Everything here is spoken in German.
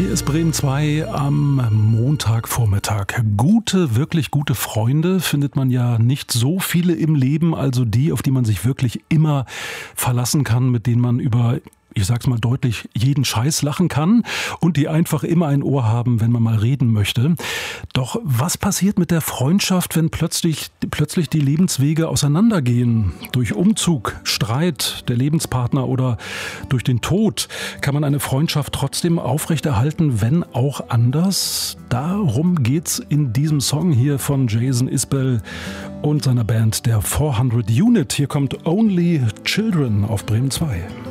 Hier ist Bremen 2 am Montagvormittag. Wirklich gute Freunde findet man ja nicht so viele im Leben, also die, auf die man sich wirklich immer verlassen kann, mit denen man über, ich sag's mal deutlich, jeden Scheiß lachen kann und die einfach immer ein Ohr haben, wenn man mal reden möchte. Doch was passiert mit der Freundschaft, wenn plötzlich die Lebenswege auseinandergehen? Durch Umzug, Streit, der Lebenspartner oder durch den Tod? Kann man eine Freundschaft trotzdem aufrechterhalten, wenn auch anders? Darum geht's in diesem Song hier von Jason Isbell und seiner Band der 400 Unit. Hier kommt Only Children auf Bremen 2.